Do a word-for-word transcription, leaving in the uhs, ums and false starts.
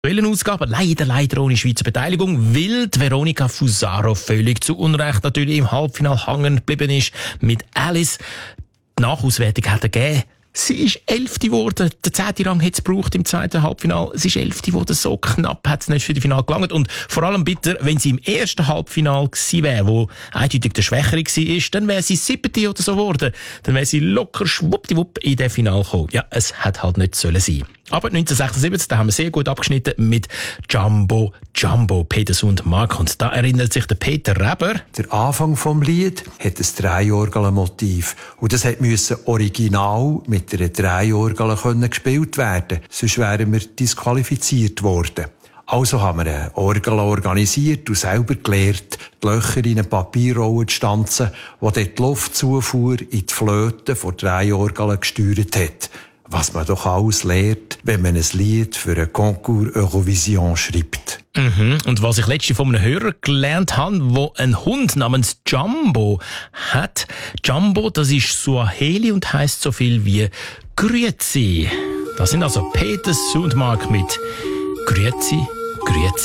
Ausgabe, leider, leider ohne Schweizer Beteiligung, weil die Veronika Fusaro völlig zu Unrecht natürlich im Halbfinale hängen geblieben ist mit Alice. Die Nachauswertung hat er gegeben. Sie ist Elfte geworden. Der zehnte Rang hätte es gebraucht im zweiten Halbfinale. Sie ist Elfte geworden. So knapp hat es nicht für die Finale gelangt. Und vor allem bitter, wenn sie im ersten Halbfinale gewesen wäre, wo eindeutig der Schwächere war, dann wäre sie Siebte oder so geworden. Dann wäre sie locker schwuppdiwupp in den Finale gekommen. Ja, es hat halt nicht sollen sein. Aber neunzehnhundertsechsundsiebzig, da haben wir sehr gut abgeschnitten mit Jumbo Jumbo, Peters und Mark. Und da erinnert sich der Peter Reber. Der Anfang vom Lied hat ein Dreiorgelmotiv. Und das musste original mit einer Dreiorgel gespielt werden. Sonst wären wir disqualifiziert worden. Also haben wir eine Orgel organisiert und selber gelernt, die Löcher in eine Papierrolle zu stanzen, die dort die Luftzufuhr in die Flöte von Dreiorgeln gesteuert hat. Was man doch alles lernt, wenn man ein Lied für einen Concours Eurovision schreibt. Mhm. Und was ich letztens von einem Hörer gelernt habe, der einen Hund namens Jumbo hat. Jumbo, das ist Swahili und heisst so viel wie Grüezi. Das sind also Peters und Mark mit Grüezi, Grüezi.